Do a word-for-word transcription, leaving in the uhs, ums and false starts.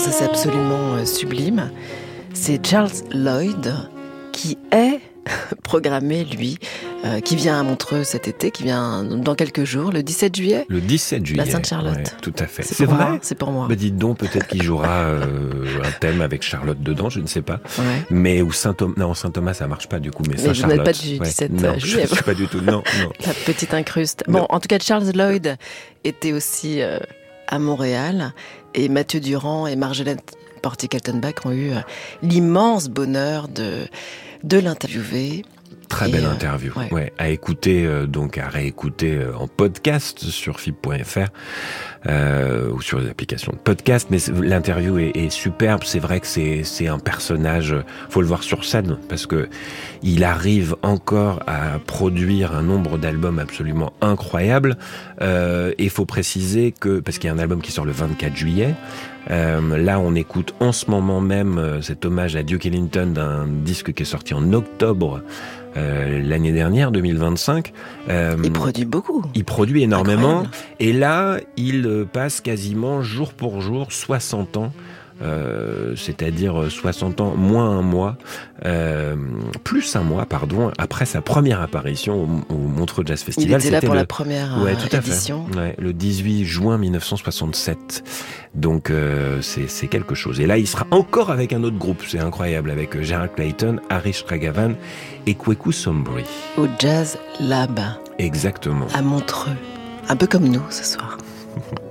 ça c'est absolument euh, sublime. C'est Charles Lloyd qui est programmé, lui, euh, qui vient à Montreux cet été, qui vient dans quelques jours, le dix-sept juillet. Le dix-sept juillet. La Sainte-Charlotte. Ouais, tout à fait. C'est, c'est pour vrai moi, c'est pour moi. Bah dites donc, peut-être qu'il jouera euh, un thème avec Charlotte dedans, je ne sais pas. Ouais. Mais ou Saint Thomas, non Saint Thomas ça marche pas du coup, mais, mais Saint-Charlotte. vous n'êtes pas du dix-sept ouais. non, juillet. Je ne suis pas du tout. Non, non. La petite incruste. Non. Bon, en tout cas, Charles Lloyd était aussi euh, à Montréal et Mathieu Durand et Marjolaine Porty-Kaltenbach ont eu euh, l'immense bonheur de de l'interviewer. Très Et belle euh, interview. ouais. Ouais, à écouter euh, donc à réécouter euh, en podcast sur F I B point F R euh, ou sur les applications de podcast. Mais l'interview est, est superbe. C'est vrai que c'est c'est un personnage. Faut le voir sur scène parce que il arrive encore à produire un nombre d'albums absolument incroyable. Euh, et faut préciser que parce qu'il y a un album qui sort le vingt-quatre juillet. Euh, là, on écoute en ce moment même euh, cet hommage à Duke Ellington d'un disque qui est sorti en octobre euh, l'année dernière, deux mille vingt-cinq. Euh, Il produit beaucoup. Il produit énormément. Incroyable. Et là, il euh, passe quasiment jour pour jour soixante ans. Euh, c'est-à-dire soixante ans moins un mois, euh, plus un mois, pardon, après sa première apparition au, au Montreux Jazz Festival. Il était là C'était pour le, la première ouais, euh, tout à édition. fait. Ouais, le dix-huit juin mille neuf cent soixante-sept. Donc euh, c'est, c'est quelque chose. Et là, il sera encore avec un autre groupe, c'est incroyable, avec Gerald Clayton, Harish Raghavan et Kweku Sombri. Au Jazz Lab. Exactement. À Montreux. Un peu comme nous ce soir.